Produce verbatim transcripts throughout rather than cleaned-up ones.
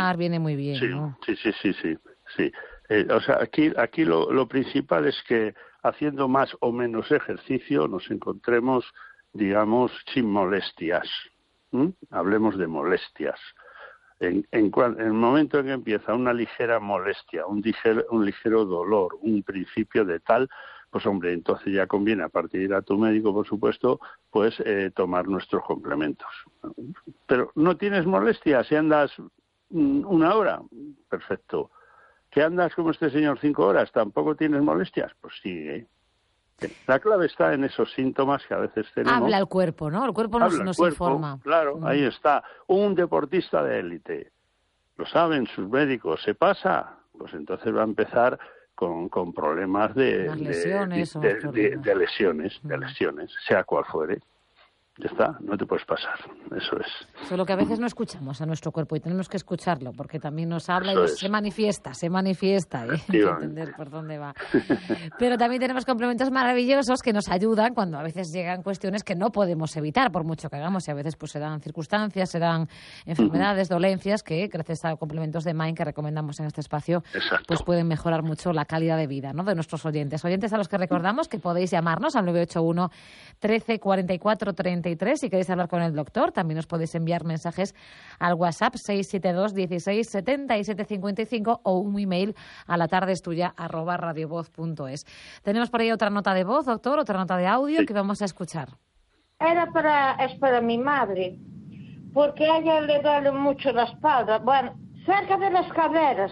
caminar viene muy bien, sí, ¿no? Sí, sí, sí, sí, sí. Eh, o sea, aquí, aquí lo, lo principal es que haciendo más o menos ejercicio nos encontremos, digamos, sin molestias. ¿Mm? Hablemos de molestias. En, en, cual, en el momento en que empieza una ligera molestia, un ligero, un ligero dolor, un principio de tal, pues hombre, entonces ya conviene, aparte de ir a tu médico, por supuesto, pues eh, tomar nuestros complementos. Pero no tienes molestias, si andas mm, una hora, perfecto. ¿Que andas como este señor cinco horas? ¿Tampoco tienes molestias? Pues sigue. La clave está en esos síntomas que a veces tenemos. Habla el cuerpo, ¿no? El cuerpo nos, Habla el nos cuerpo, informa. claro, Mm. ahí está. Un deportista de élite, lo saben sus médicos, ¿se pasa? Pues entonces va a empezar con, con problemas de, Las de, lesiones de, o los de, problemas. de lesiones, de Mm. lesiones, sea cual fuere. Ya está, no te puedes pasar, eso es. Solo que a veces no escuchamos a nuestro cuerpo y tenemos que escucharlo porque también nos habla Eso y es. se manifiesta, se manifiesta, ¿eh? Hay que entender por dónde va. Pero también tenemos complementos maravillosos que nos ayudan cuando a veces llegan cuestiones que no podemos evitar por mucho que hagamos y a veces pues se dan circunstancias, se dan enfermedades, dolencias que gracias a complementos de Mind que recomendamos en este espacio Exacto. pues pueden mejorar mucho la calidad de vida, ¿no?, de nuestros oyentes. Oyentes a los que recordamos que podéis llamarnos al nueve ocho uno, trece, cuarenta y cuatro, treinta y tres si queréis hablar con el doctor. También os podéis enviar mensajes al WhatsApp seis siete dos, dieciséis, setenta y siete cincuenta y cinco o un email a la tarde es tuya arroba radiovoz punto es. Tenemos por ahí otra nota de voz, doctor, otra nota de audio sí. que vamos a escuchar. Era para, es para mi madre, porque a ella le duele mucho la espalda. Bueno, cerca de las caderas.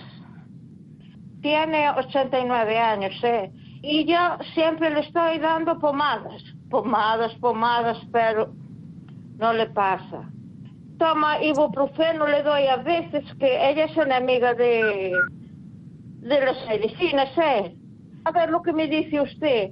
Tiene ochenta y nueve años, ¿eh? Y yo siempre le estoy dando pomadas, pomadas, pomadas, pero no le pasa. Toma ibuprofeno, le doy a veces, que ella es enemiga de, de las medicinas, ¿eh? A ver lo que me dice usted.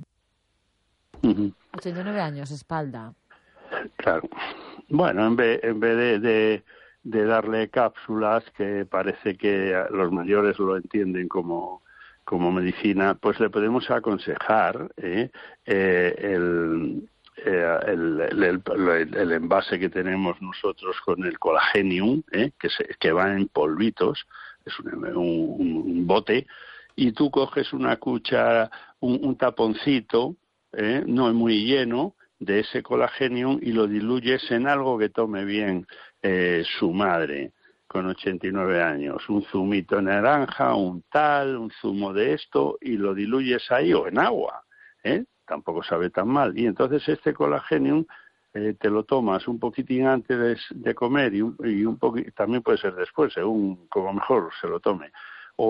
Uh-huh. ochenta y nueve años, espalda. Claro. Bueno, en vez, en vez de, de, de darle cápsulas, que parece que los mayores lo entienden como, como medicina, pues le podemos aconsejar eh, eh, el... Eh, el, el, el, el envase que tenemos nosotros con el Colagenium, eh, que, se, que va en polvitos, es un, un, un bote, y tú coges una cuchara, un, un taponcito, eh, no muy lleno, de ese Colagenium y lo diluyes en algo que tome bien eh, su madre, con ochenta y nueve años, un zumito de naranja, un tal, un zumo de esto, y lo diluyes ahí, o en agua, ¿eh? Tampoco sabe tan mal. Y entonces este Colagenium eh, te lo tomas un poquitín antes de, de comer y un, y un poquito, también puede ser después, según como mejor se lo tome. O,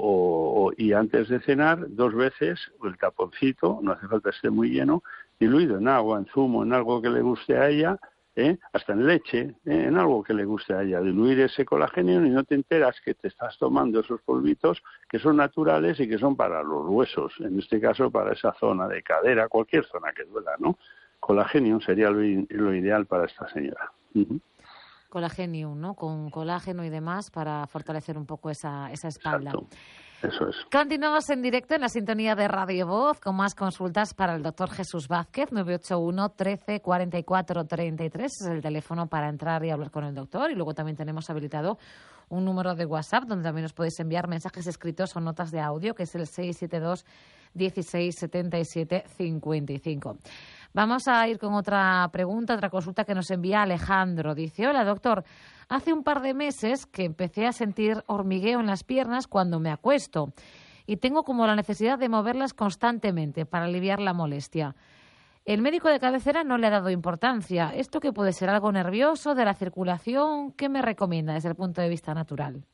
o, o, y antes de cenar, dos veces, el taponcito, no hace falta que esté muy lleno, diluido en agua, en zumo, en algo que le guste a ella, ¿eh? Hasta en leche, ¿eh? En algo que le guste a ella, diluir ese Colagenium y no te enteras que te estás tomando esos polvitos que son naturales y que son para los huesos, en este caso para esa zona de cadera, cualquier zona que duela, ¿no? Colagenium sería lo, lo ideal para esta señora. Uh-huh. Colagenium, ¿no? Con colágeno y demás para fortalecer un poco esa, esa espalda. Exacto. Eso es. Continuamos en directo en la sintonía de Radio Voz con más consultas para el doctor Jesús Vázquez. Nueve ocho uno, trece, cuarenta y cuatro, treinta y tres es el teléfono para entrar y hablar con el doctor. Y luego también tenemos habilitado un número de WhatsApp donde también os podéis enviar mensajes escritos o notas de audio, que es el seis siete dos, dieciséis, setenta y siete, cincuenta y cinco. Vamos a ir con otra pregunta, otra consulta que nos envía Alejandro. Dice: hola, doctor, hace un par de meses que empecé a sentir hormigueo en las piernas cuando me acuesto y tengo como la necesidad de moverlas constantemente para aliviar la molestia. El médico de cabecera no le ha dado importancia. ¿Esto qué puede ser? ¿Algo nervioso, de la circulación? ¿Qué me recomienda desde el punto de vista natural?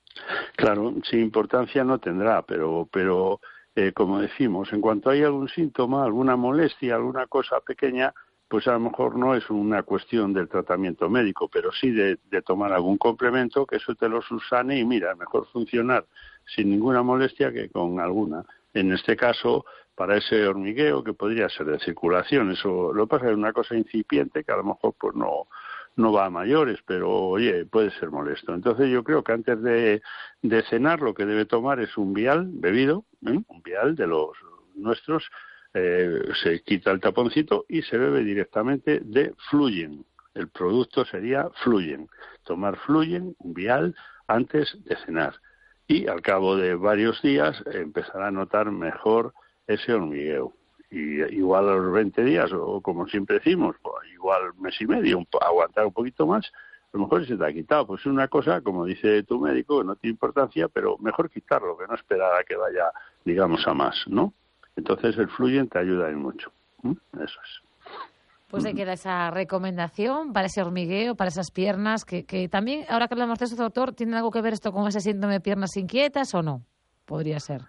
Claro, sin importancia no tendrá, pero... pero... Eh, como decimos, en cuanto hay algún síntoma, alguna molestia, alguna cosa pequeña, pues a lo mejor no es una cuestión del tratamiento médico, pero sí de, de tomar algún complemento que eso te lo subsane y mira, mejor funcionar sin ninguna molestia que con alguna. En este caso, para ese hormigueo, que podría ser de circulación, eso lo que pasa es una cosa incipiente que a lo mejor pues no... no va a mayores, pero oye, puede ser molesto. Entonces yo creo que antes de, de cenar lo que debe tomar es un vial bebido, ¿eh? Un vial de los nuestros, eh, se quita el taponcito y se bebe directamente de Fluyen. El producto sería Fluyen. Tomar Fluyen, un vial, antes de cenar. Y al cabo de varios días empezará a notar mejor ese hormigueo. Y igual a los veinte días, o como siempre decimos, pues igual mes y medio, un, aguantar un poquito más, a lo mejor se te ha quitado. Pues es una cosa, como dice tu médico, que no tiene importancia, pero mejor quitarlo, que no esperar a que vaya, digamos, a más, ¿no? Entonces el Fluyen te ayuda en mucho. ¿Mm? Eso es. Pues ahí queda esa recomendación para ese hormigueo, para esas piernas, que, que también, ahora que hablamos de eso, doctor, ¿tiene algo que ver esto con ese síndrome de piernas inquietas o no? Podría ser.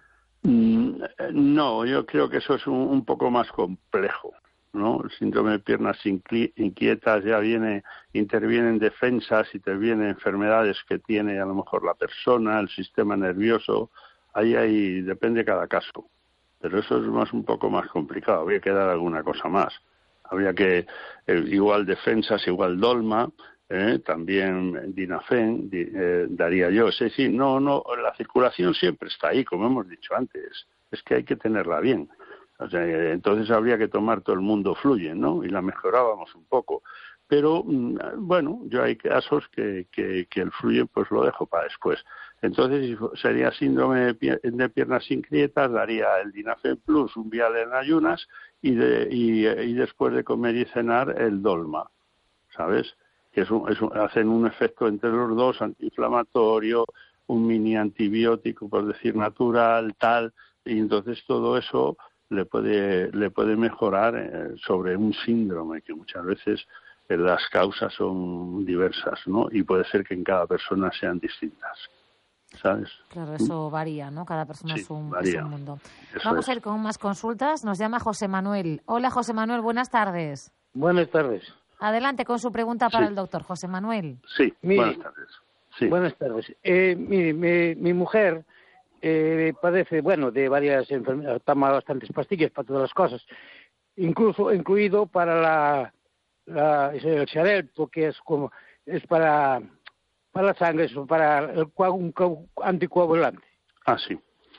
No, yo creo que eso es un, un poco más complejo, ¿no? El síndrome de piernas inquietas ya viene, intervienen defensas, intervienen enfermedades que tiene a lo mejor la persona, el sistema nervioso, ahí, ahí depende cada caso. Pero eso es más un poco más complicado, habría que dar alguna cosa más. Habría que, eh, igual defensas, igual dolma, eh, también dinafen, di, eh, daría yo. Es decir, no, no, la circulación siempre está ahí, como hemos dicho antes. Es que hay que tenerla bien. O sea, eh, entonces habría que tomar todo el mundo Fluyen, ¿no? Y la mejorábamos un poco. Pero, bueno, yo hay casos que, que, que el Fluyen pues lo dejo para después. Entonces, si sería síndrome de, pier de piernas inquietas, daría el Dinafen Plus, un vial en ayunas, y, de, y, y después de comer y cenar, el Dolma, ¿sabes? Que es un, es un, hacen un efecto entre los dos, antiinflamatorio, un mini antibiótico, por decir, natural, tal, y entonces todo eso le puede, le puede mejorar eh, sobre un síndrome que muchas veces eh, las causas son diversas, ¿no? Y puede ser que en cada persona sean distintas, ¿sabes? Claro, eso varía, ¿no? Cada persona sí, es, un, varía. es un mundo. Eso Vamos es. a ir con más consultas. Nos llama José Manuel. Hola, José Manuel, buenas tardes. Buenas tardes. Adelante con su pregunta para sí. el doctor, José Manuel. Sí, Mire, buenas tardes. Sí. Buenas tardes. Eh, mire, mi, mi mujer eh, padece, bueno, de varias enfermedades, toma bastantes pastillas para todas las cosas, incluso incluido para la, la el Xarelto, que es como es para para la sangre, es para el un anticoagulante. Ah, sí.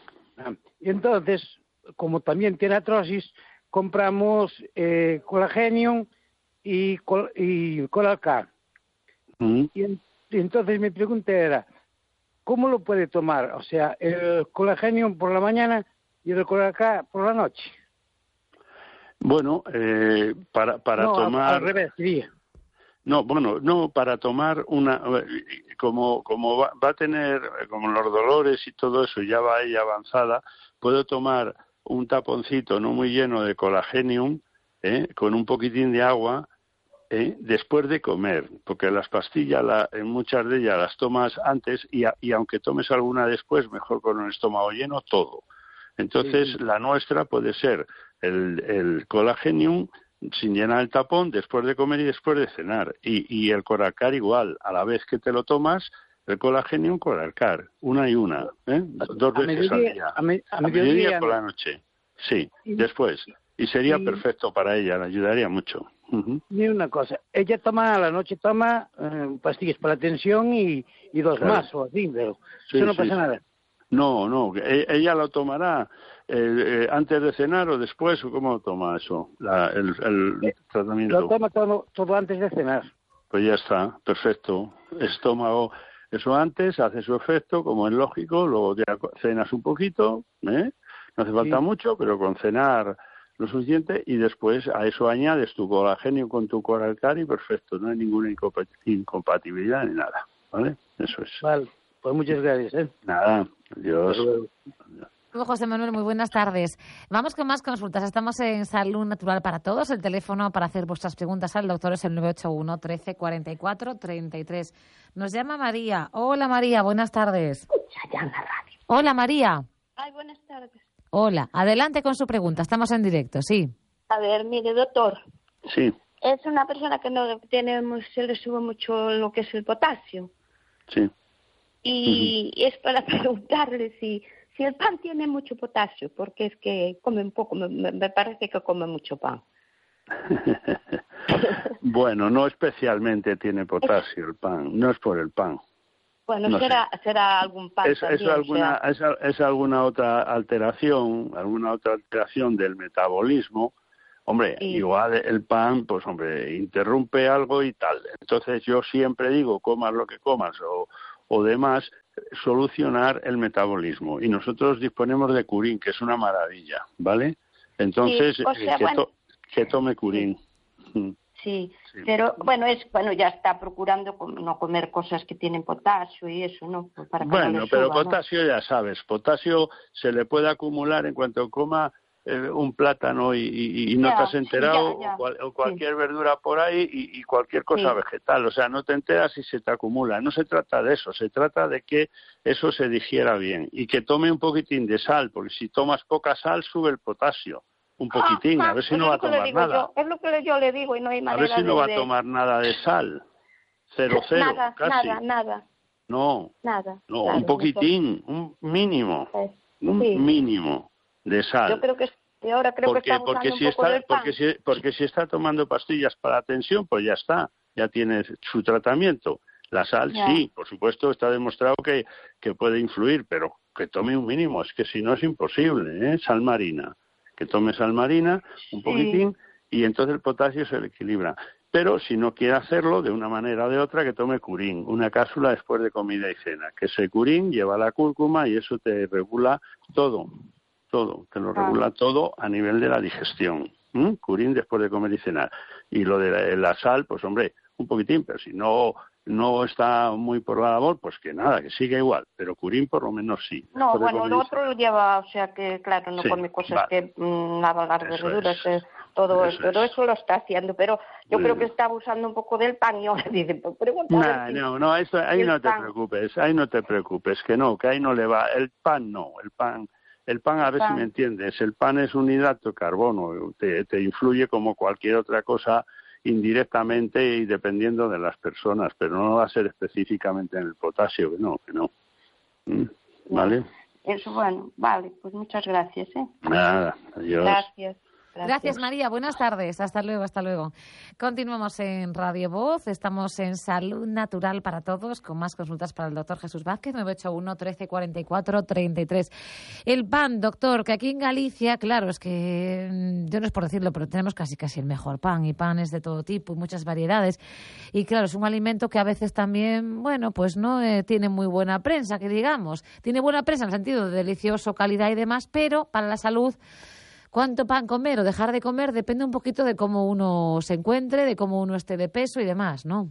Y entonces, como también tiene artrosis, compramos eh, Colagenium y, col, y Colalcar. Mm. Y, en, y entonces mi pregunta era, ¿cómo lo puede tomar? O sea, el Colagenium por la mañana y el Colalcar por la noche. Bueno, eh, para, para no, tomar... al revés, diría. No, bueno, no, para tomar una... Como, como va, va a tener, como los dolores y todo eso, ya va ella avanzada, puedo tomar un taponcito no muy lleno de Colagenium, ¿eh? Con un poquitín de agua, ¿eh? Después de comer, porque las pastillas, la, en muchas de ellas las tomas antes y, a, y aunque tomes alguna después, mejor con el estómago lleno, todo. Entonces, sí, sí. La nuestra puede ser el, el Colagenium sin llenar el tapón, después de comer y después de cenar. Y, y el Colalcar igual, a la vez que te lo tomas, el Colagenium Colalcar, una y una, ¿eh? Dos veces al día. A, me, a, a mediodía, mediodía por la noche, sí, y, después. Y sería y, perfecto para ella, le ayudaría mucho. Uh-huh. Mira una cosa, ella toma, a la noche toma eh, pastillas para la tensión y, y dos claro. más, o así, pero sí, eso no sí, pasa sí. nada. No, no, ella lo tomará eh, eh, antes de cenar o después, ¿o cómo toma eso, la, el, el eh, tratamiento? Lo toma todo, todo antes de cenar. Pues ya está, perfecto. Estómago, eso antes, hace su efecto, como es lógico, luego ya cenas un poquito, ¿eh? No hace falta sí. mucho, pero con cenar lo suficiente y después a eso añades tu Colagenium con tu Colalcar y perfecto, no hay ninguna incompatibilidad ni nada, ¿vale? Eso es. Vale. Pues muchas gracias, ¿eh? Nada, adiós. José Manuel, muy buenas tardes. Vamos con más consultas. Estamos en Salud Natural para Todos. El teléfono para hacer vuestras preguntas al doctor es el nueve ocho uno, trece, cuarenta y cuatro, treinta y tres. Nos llama María. Hola, María, buenas tardes. Hola, María. Ay, buenas tardes. Hola, adelante con su pregunta. Estamos en directo, sí. A ver, mire, doctor. Sí. Es una persona que no tiene, se le sube mucho lo que es el potasio. Sí. Y uh-huh. es para preguntarle si, si el pan tiene mucho potasio, porque es que come un poco, me, me parece que come mucho pan. Bueno, no especialmente tiene potasio el pan, no es por el pan. Bueno, no será, será algún pan es, también, es alguna o sea... es, es alguna otra alteración, alguna otra alteración del metabolismo. Hombre, sí. Igual el pan, pues hombre, interrumpe algo y tal. Entonces yo siempre digo, comas lo que comas o o demás, solucionar el metabolismo. Y nosotros disponemos de Curín, que es una maravilla, ¿vale? Entonces, sí, o sea, eh, que, bueno, to que tome Curín. Sí. Sí, sí, pero bueno, es bueno, ya está procurando no comer cosas que tienen potasio y eso, ¿no? Para que bueno, no le pero suba, potasio ¿no? ya sabes, potasio se le puede acumular en cuanto coma eh, un plátano y, y, y no ya, te has enterado, sí, ya, ya. O, cual, o cualquier sí. verdura por ahí y, y cualquier cosa sí. vegetal, o sea, no te enteras y se te acumula. No se trata de eso, se trata de que eso se digiera bien y que tome un poquitín de sal, porque si tomas poca sal sube el potasio. Un poquitín, ah, ah, a ver si pues no va a tomar nada. Yo, es lo que yo le digo y no hay manera de... A ver si no de, va de... a tomar nada de sal. Cero, cero, nada, casi. Nada, nada. No, nada. no, Claro, un poquitín, un mínimo, pues, un sí. mínimo de sal. Yo creo que y ahora creo porque, que está porque usando si un poco está, del pan. Porque si, porque si está tomando pastillas para tensión, pues ya está, ya tiene su tratamiento. La sal ya. sí, por supuesto, está demostrado que, que puede influir, pero que tome un mínimo, es que si no es imposible, ¿eh? Sal marina. Que tome sal marina, un poquitín, sí. y entonces el potasio se le equilibra. Pero si no quiere hacerlo, de una manera o de otra, que tome Curín, una cápsula después de comida y cena. Que ese Curín lleva la cúrcuma y eso te regula todo, todo, te lo ah. regula todo a nivel de la digestión. ¿Mm? Curín después de comer y cenar. Y lo de la, la sal, pues hombre, un poquitín, pero si no... no está muy por la labor, pues que nada, que siga igual, pero Curín por lo menos sí. No, bueno, lo otro lo lleva, o sea que, claro, no sí, come cosas vale. que mmm, lavan las verduras, es. eh, todo eso, pero es. eso lo está haciendo, pero yo bueno. creo que está abusando un poco del pan y ahora dice, pues pregunta nah, a ver si No, no, eso, ahí no te pan. preocupes, ahí no te preocupes, que no, que ahí no le va, el pan no, el pan... El pan, a ver pan. si me entiendes, el pan es un hidrato de carbono, te, te influye como cualquier otra cosa indirectamente y dependiendo de las personas, pero no va a ser específicamente en el potasio, que no, que no. ¿Mm? ¿Vale? Eso, bueno, vale, pues muchas gracias, ¿eh? Nada, adiós. Gracias. Gracias. Gracias, María. Buenas tardes. Hasta luego, hasta luego. Continuamos en Radio Voz. Estamos en Salud Natural para Todos, con más consultas para el doctor Jesús Vázquez, nueve ocho uno, trece, cuarenta y cuatro, treinta y tres. El pan, doctor, que aquí en Galicia, claro, es que, yo no es por decirlo, pero tenemos casi casi el mejor pan, y panes de todo tipo y muchas variedades. Y claro, es un alimento que a veces también, bueno, pues no eh, tiene muy buena prensa, que digamos. Tiene buena prensa en el sentido de delicioso, calidad y demás, pero para la salud... Cuánto pan comer o dejar de comer depende un poquito de cómo uno se encuentre, de cómo uno esté de peso y demás, ¿no?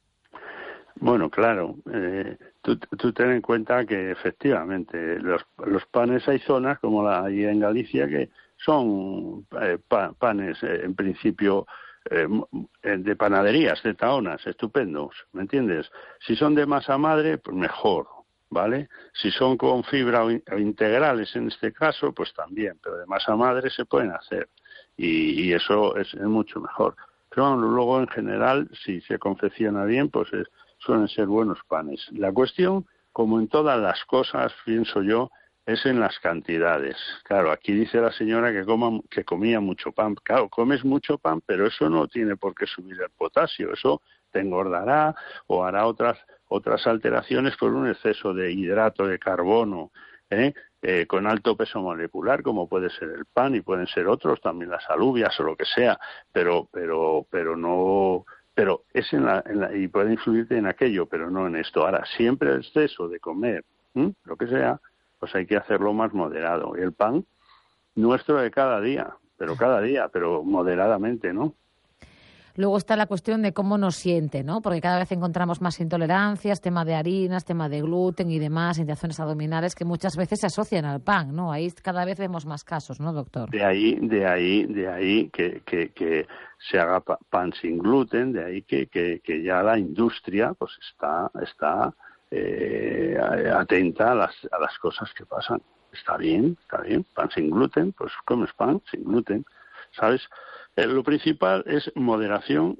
Bueno, claro. Eh, tú, tú ten en cuenta que efectivamente los, los panes hay zonas como la hay en Galicia que son eh, pa, panes eh, en principio eh, de panaderías, de taonas, estupendos, ¿me entiendes? Si son de masa madre, pues mejor. ¿Vale? Si son con fibra o integrales en este caso, pues también, pero de masa madre se pueden hacer y, y eso es, es mucho mejor. Pero bueno, luego en general, si se confecciona bien, pues es, suelen ser buenos panes. La cuestión, como en todas las cosas, pienso yo, es en las cantidades. Claro, aquí dice la señora que, coma, que comía mucho pan. Claro, comes mucho pan, pero eso no tiene por qué subir el potasio, eso te engordará o hará otras otras alteraciones por un exceso de hidrato de carbono, ¿eh? Eh, con alto peso molecular, como puede ser el pan y pueden ser otros, también las alubias o lo que sea, pero pero pero no, pero es en la, en la y puede influirte en aquello, pero no en esto. Ahora, siempre el exceso de comer, ¿eh? lo que sea, pues hay que hacerlo más moderado. Y el pan nuestro de cada día, pero cada día, pero moderadamente, ¿no? Luego está la cuestión de cómo nos siente, ¿no? Porque cada vez encontramos más intolerancias, tema de harinas, tema de gluten y demás, hinchazones abdominales que muchas veces se asocian al pan, ¿no? Ahí cada vez vemos más casos, ¿no, doctor? De ahí, de ahí, de ahí que, que, que se haga pan sin gluten, de ahí que, que, que ya la industria pues está, está eh, atenta a las, a las cosas que pasan. Está bien, está bien, pan sin gluten, pues comes pan sin gluten, ¿sabes? Eh, lo principal es moderación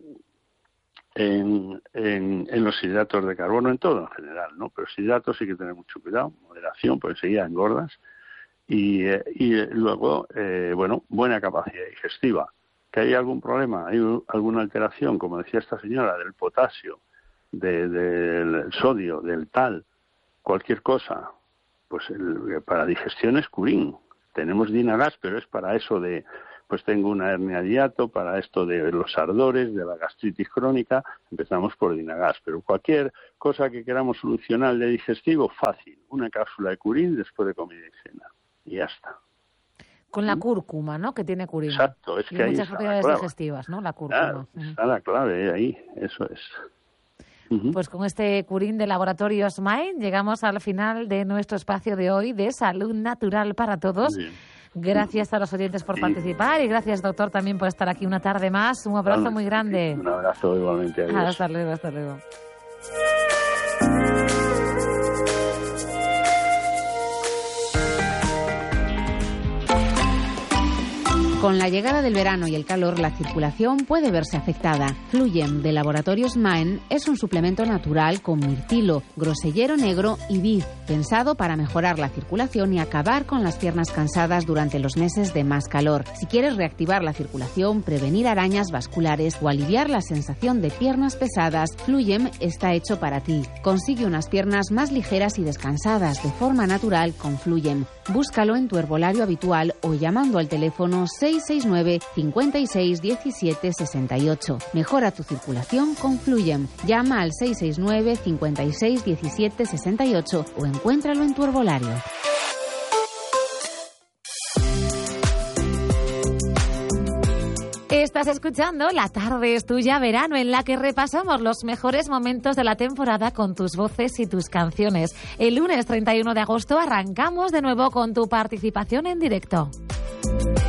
en, en, en los hidratos de carbono, en todo en general, ¿no? Pero los hidratos sí que tener mucho cuidado, moderación, porque enseguida engordas. Y, eh, y luego, eh, bueno, buena capacidad digestiva. ¿Que hay algún problema? ¿Hay alguna alteración, como decía esta señora, del potasio, de, del sodio, del tal, cualquier cosa? Pues el, para digestión es Curín. Tenemos Dinagas, pero es para eso de pues tengo una hernia de hiato, para esto de los ardores, de la gastritis crónica, empezamos por Dinagas. Pero cualquier cosa que queramos solucionar de digestivo, fácil. Una cápsula de curín después de comida y cena. Y ya está. Con la cúrcuma, ¿no? Que tiene curín. Exacto. Es que y ahí muchas propiedades digestivas, ¿no? La cúrcuma. Ah, está la clave ahí. Eso es. Uh-huh. Pues con este curín de Laboratorios Main llegamos al final de nuestro espacio de hoy de Salud Natural para Todos. Gracias a los oyentes por sí. participar y gracias, doctor, también por estar aquí una tarde más. Un abrazo bueno, muy grande. Un abrazo igualmente. Adiós. Hasta luego, hasta luego. Con la llegada del verano y el calor, la circulación puede verse afectada. Fluyem de Laboratorios Maen es un suplemento natural con mirtilo, grosellero negro y vid, pensado para mejorar la circulación y acabar con las piernas cansadas durante los meses de más calor. Si quieres reactivar la circulación, prevenir arañas vasculares o aliviar la sensación de piernas pesadas, Fluyem está hecho para ti. Consigue unas piernas más ligeras y descansadas de forma natural con Fluyem. Búscalo en tu herbolario habitual o llamando al teléfono seis seis nueve, cinco seis, diecisiete, sesenta y ocho. Mejora tu circulación con Fluyem. Llama al seis seis nueve, cinco seis, diecisiete, sesenta y ocho o encuéntralo en tu herbolario. Estás escuchando La Tarde es Tuya Verano, en la que repasamos los mejores momentos de la temporada con tus voces y tus canciones. El lunes treinta y uno de agosto arrancamos de nuevo con tu participación en directo.